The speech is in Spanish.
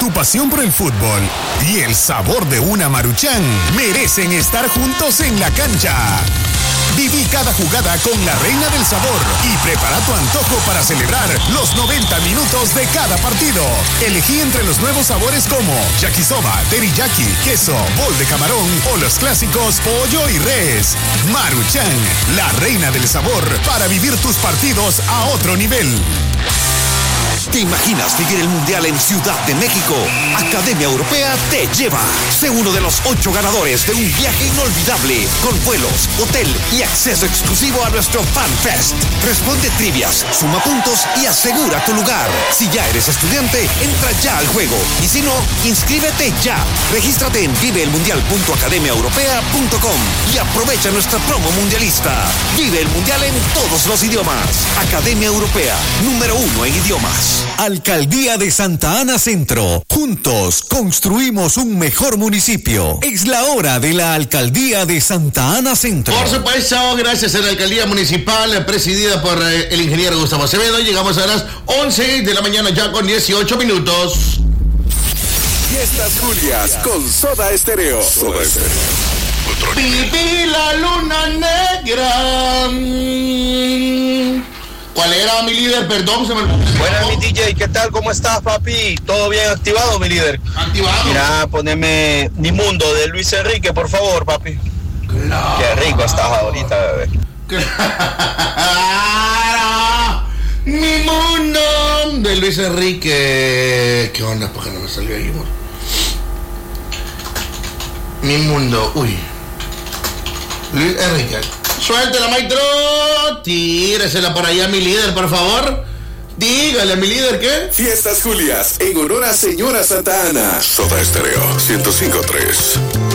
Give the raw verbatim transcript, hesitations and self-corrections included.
Tu pasión por el fútbol y el sabor de una Maruchan merecen estar juntos en la cancha. Viví cada jugada con la reina del sabor y prepara tu antojo para celebrar los noventa minutos de cada partido. Elegí entre los nuevos sabores como yakisoba, teriyaki, queso, bol de camarón o los clásicos pollo y res. Maruchan, la reina del sabor para vivir tus partidos a otro nivel. ¿Te imaginas vivir el Mundial en Ciudad de México? Academia Europea te lleva. Sé uno de los ocho ganadores de un viaje inolvidable con vuelos, hotel y acceso exclusivo a nuestro Fan Fest. Responde trivias, suma puntos y asegura tu lugar. Si ya eres estudiante, entra ya al juego. Y si no, inscríbete ya. Regístrate en vive el mundial punto academia europea punto com y aprovecha nuestra promo mundialista. Vive el Mundial en todos los idiomas. Academia Europea, número uno en idiomas. Alcaldía de Santa Ana Centro. Juntos construimos un mejor municipio. Es la hora de la Alcaldía de Santa Ana Centro. Por supuesto, gracias a la Alcaldía Municipal presidida por eh, el ingeniero Gustavo Acevedo. Llegamos a las once de la mañana ya con dieciocho minutos. Fiestas Julias con Soda Estéreo. Soda Estéreo. Viví la luna negra. ¿Cuál era mi líder? Perdón, se me olvidó. Buenas, mi D J, ¿qué tal? ¿Cómo estás, papi? ¿Todo bien activado, mi líder? Activado. Mira, poneme Mi Mundo de Luis Enrique, por favor, papi. Claro. Qué rico estás ahorita, bebé. Claro. Mi Mundo de Luis Enrique. ¿Qué onda? ¿Por qué no me salió ahí, amor? Mi Mundo. Uy. Luis Enrique. Suéltela, maestro. Tíresela por allá a mi líder, por favor. Dígale a mi líder, ¿qué? Fiestas Julias en honor a Señora Santa Ana. Soda Estéreo ciento cinco punto tres.